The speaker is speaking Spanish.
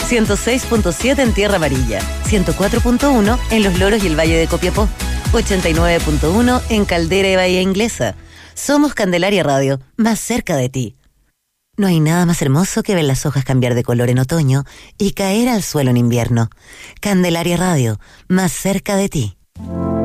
106.7 en Tierra Amarilla, 104.1 en Los Loros y el Valle de Copiapó, 89.1 en Caldera y Bahía Inglesa. Somos Candelaria Radio, más cerca de ti. No hay nada más hermoso que ver las hojas cambiar de color en otoño y caer al suelo en invierno. Candelaria Radio, más cerca de ti.